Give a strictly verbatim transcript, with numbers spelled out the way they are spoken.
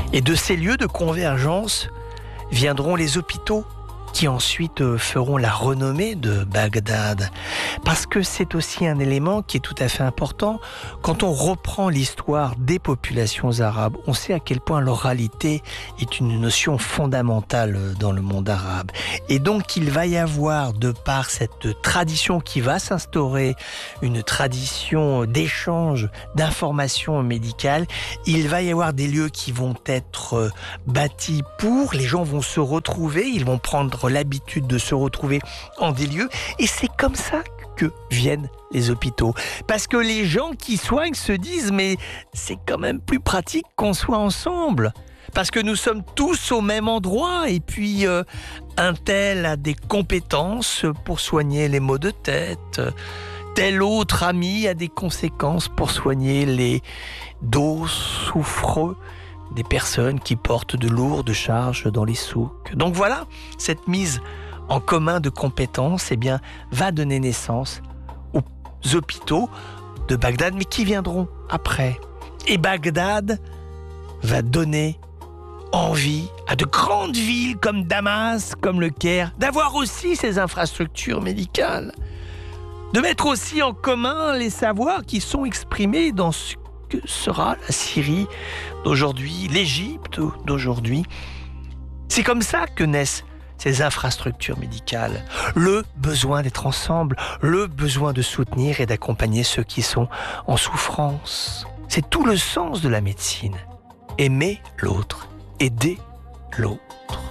Et de ces lieux de convergence viendront les hôpitaux qui ensuite feront la renommée de Bagdad. Parce que c'est aussi un élément qui est tout à fait important. Quand on reprend l'histoire des populations arabes, on sait à quel point l'oralité est une notion fondamentale dans le monde arabe. Et donc il va y avoir, de par cette tradition qui va s'instaurer, une tradition d'échange d'informations médicales, il va y avoir des lieux qui vont être bâtis pour, les gens vont se retrouver, ils vont prendre l'habitude de se retrouver en des lieux, et c'est comme ça que viennent les hôpitaux. Parce que les gens qui soignent se disent, mais c'est quand même plus pratique qu'on soit ensemble. Parce que nous sommes tous au même endroit, et puis euh, un tel a des compétences pour soigner les maux de tête, tel autre ami a des conséquences pour soigner les dos souffreux des personnes qui portent de lourdes charges dans les souks. Donc voilà, cette mise en commun de compétences eh bien, va donner naissance aux hôpitaux de Bagdad, mais qui viendront après. Et Bagdad va donner envie à de grandes villes comme Damas, comme le Caire, d'avoir aussi ces infrastructures médicales, de mettre aussi en commun les savoirs qui sont exprimés dans ce que sera la Syrie d'aujourd'hui, l'Égypte d'aujourd'hui. C'est comme ça que naissent ces infrastructures médicales. Le besoin d'être ensemble, le besoin de soutenir et d'accompagner ceux qui sont en souffrance. C'est tout le sens de la médecine. Aimer l'autre, aider l'autre.